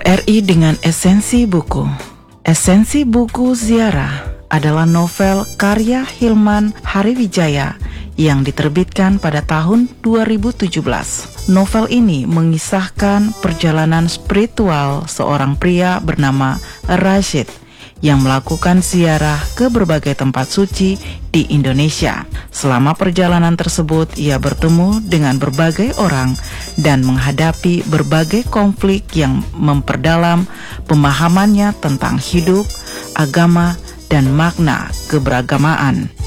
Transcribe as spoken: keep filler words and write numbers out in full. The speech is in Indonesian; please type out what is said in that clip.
R I dengan esensi buku. Esensi buku Ziarah adalah novel karya Hilman Hariwijaya yang diterbitkan pada tahun dua ribu tujuh belas. Novel ini mengisahkan perjalanan spiritual seorang pria bernama Rashid yang melakukan ziarah ke berbagai tempat suci di Indonesia. Selama perjalanan tersebut, ia bertemu dengan berbagai orang dan menghadapi berbagai konflik yang memperdalam pemahamannya tentang hidup, agama, dan makna keberagamaan.